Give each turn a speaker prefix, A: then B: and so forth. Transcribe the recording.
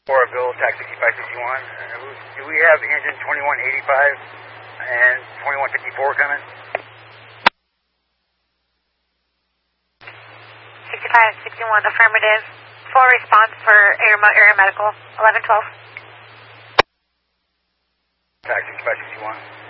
A: For a bill, tax 6561. Do we have engine 2185 and 2154 coming?
B: 6561, affirmative. Full response for area medical, 1112.
A: Tax 6561.